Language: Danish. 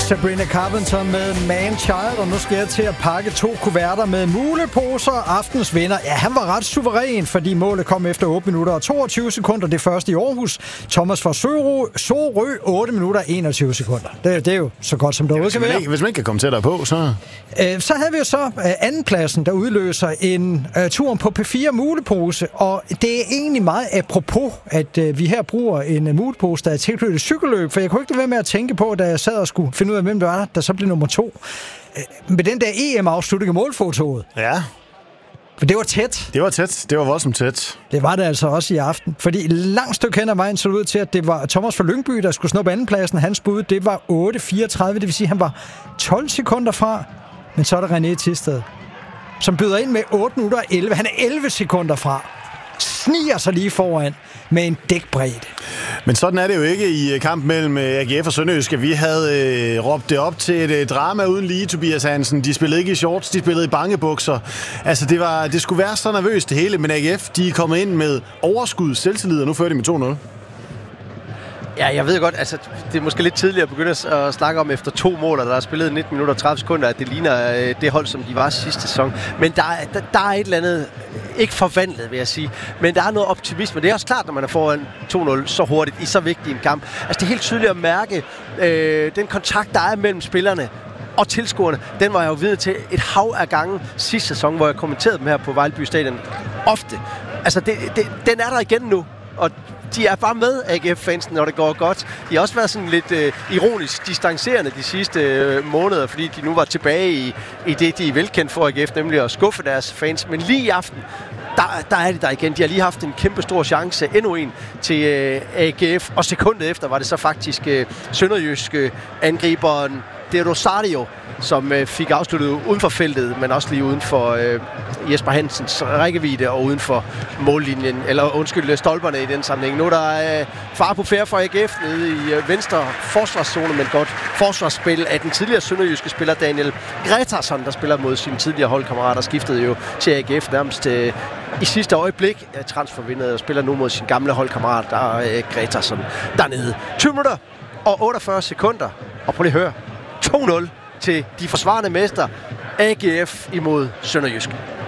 Sabrina Carpenter med Man Child, og nu skal jeg til at pakke 2 kuverter med muleposer. Aftens vinder, ja, han var ret suveræn, fordi målet kom efter 8 minutter og 22 sekunder. Det første i Aarhus. Thomas fra Sorø, 8 minutter og 21 sekunder. Det er jo så godt, som det kan være. Hvis man ikke kan komme tættere på, så... Så havde vi jo så andenpladsen, der udløser en tur på P4 mulepose, og det er egentlig meget apropos, at vi her bruger en mulepose, der er tilknyttet cykelløb, for jeg kunne ikke lade være med at tænke på, da jeg sad og skulle finde ud af, hvem det var, der så blev nummer 2. Med den der EM-afslutning af målfotoet. Ja. For det var tæt. Det var tæt. Det var voldsomt tæt. Det var det altså også i aften. Fordi langt stykke hen ad vejen så det ud til, at det var Thomas fra Lyngby, der skulle snuppe andenpladsen. Hans bud, det var 8.34. Det vil sige, at han var 12 sekunder fra. Men så er der René Thisted, som byder ind med 8 minutter og 11. Han er 11 sekunder fra. Sniger sig lige foran med en dækbredde. Men sådan er det jo ikke i kampen mellem AGF og Sønderjyske. Vi havde råbt det op til et drama uden lige, Tobias Hansen. De spillede ikke i shorts, de spillede i bangebukser. Altså, det skulle være så nervøst det hele, men AGF, de er kommet ind med overskud, selvtillid, og nu fører de med 2-0. Ja, jeg ved godt, altså det er måske lidt tidligere at begynde at snakke om efter 2 mål, og der er spillet 19 minutter og 30 sekunder, at det ligner det hold, som de var sidste sæson. Men der er et eller andet, ikke forvandlet, vil jeg sige, men der er noget optimisme. Det er også klart, når man er foran 2-0 så hurtigt i så vigtig en kamp. Altså det er helt tydeligt at mærke den kontakt, der er mellem spillerne og tilskuerne. Den var jeg jo vidne til et hav af gange sidste sæson, hvor jeg kommenterede dem her på Vejleby Stadion ofte. Altså den er der igen nu, og de er bare med, AGF-fansen, når det går godt. De har også været sådan lidt ironisk distancerende de sidste måneder, fordi de nu var tilbage i det, de er velkendt for AGF, nemlig at skuffe deres fans. Men lige i aften, der er det der igen. De har lige haft en kæmpe stor chance, endnu en, til AGF. Og sekundet efter var det så faktisk sønderjyske angriberen De Rosario, som fik afsluttet uden for feltet, men også lige uden for Jesper Hansens rækkevidde og uden for mållinjen, eller stolperne i den sammenhæng. Nu er der far på færre for AGF nede i venstre forsvarszone, men godt forsvarsspil af den tidligere sønderjyske spiller Daniel Gretarsson, der spiller mod sine tidligere holdkammerater, skiftede jo til AGF nærmest i sidste øjeblik. Transfervindet og spiller nu mod sin gamle holdkammerat, der er Gretarsson dernede. 20 minutter og 48 sekunder, og prøv lige at høre. 2-0 til de forsvarende mester AGF imod Sønderjyske.